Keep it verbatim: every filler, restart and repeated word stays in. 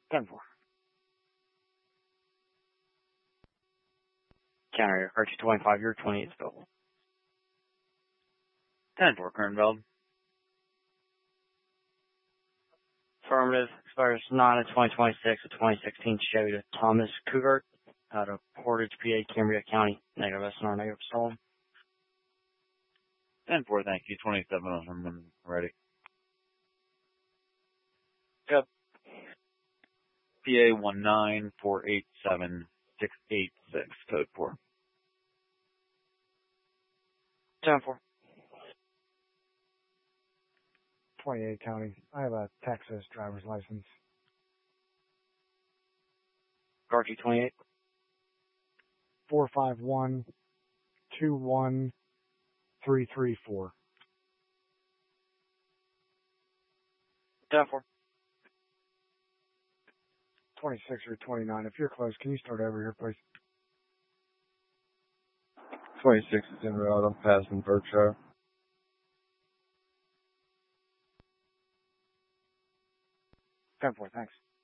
ten four. Counter, R two twenty-five, you're twenty-eight still. ten four, current valid. Affirmative, expires nine of twenty twenty-six, a twenty sixteen Chevy to Thomas Cougar out of Portage, P A, Cambria County. Negative S N R, negative stolen. ten four, thank you. twenty-seven on him when ready. Yep. P A one nine four eight seven six eight six, code four. ten four. twenty-eight County. I have a Texas driver's license. R two twenty-eight. four five one two one three three four. ten four. twenty-six or twenty-nine. If you're close, can you start over here, please? twenty-six is en route. I'm passing Berkshire. ten four, thanks.